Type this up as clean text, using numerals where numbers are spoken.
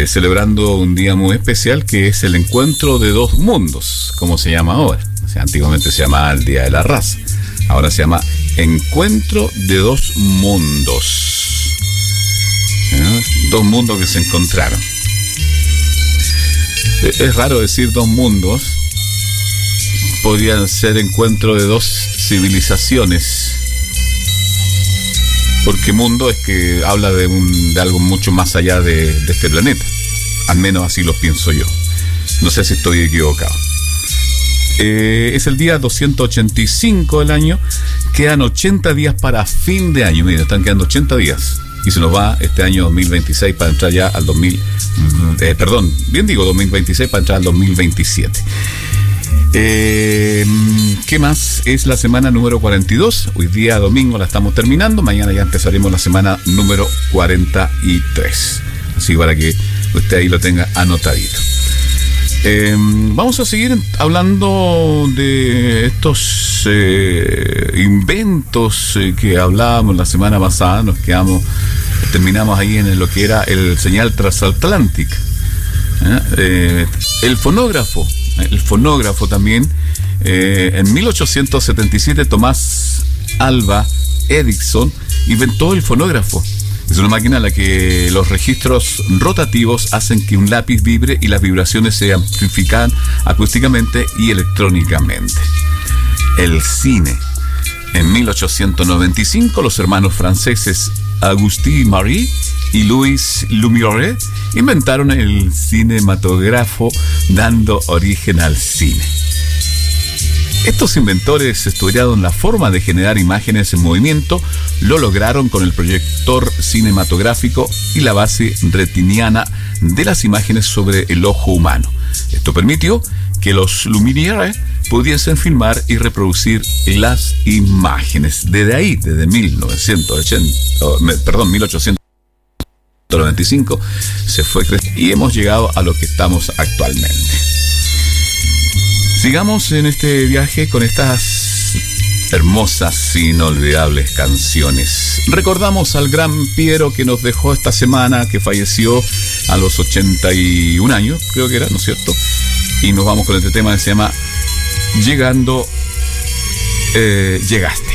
celebrando un día muy especial que es el encuentro de dos mundos, como se llama ahora. O sea, antiguamente se llamaba el Día de la Raza, ahora se llama Encuentro de dos mundos. Dos mundos que se encontraron. Es raro decir dos mundos. Podrían ser encuentro de dos civilizaciones, porque mundo es que habla de algo mucho más allá de este planeta. Al menos así lo pienso yo. No sé si estoy equivocado. Es el día 285 del año. Quedan 80 días para fin de año. Miren, están quedando 80 días. Y se nos va este año 2026 para entrar ya al 2026 para entrar al 2027. ¿Qué más? Es la semana número 42. Hoy día domingo la estamos terminando. Mañana ya empezaremos la semana número 43. Así para que usted ahí lo tenga anotadito. Vamos a seguir hablando de estos inventos que hablábamos la semana pasada. Terminamos ahí en lo que era el señal transatlántica. El fonógrafo también. En 1877 Tomás Alva Edison inventó el fonógrafo. Es una máquina en la que los registros rotativos hacen que un lápiz vibre y las vibraciones se amplifican acústicamente y electrónicamente. El cine. En 1895 los hermanos franceses Auguste Marie y Louis Lumière inventaron el cinematógrafo, dando origen al cine. Estos inventores estudiaron la forma de generar imágenes en movimiento, lo lograron con el proyector cinematográfico y la base retiniana de las imágenes sobre el ojo humano. Esto permitió que los Lumière pudiesen filmar y reproducir las imágenes. Desde 1895 se fue creciendo y hemos llegado a lo que estamos actualmente. Sigamos en este viaje con estas hermosas, inolvidables canciones. Recordamos al gran Piero que nos dejó esta semana, que falleció a los 81 años, creo que era, ¿no es cierto? Y nos vamos con este tema que se llama Llegaste.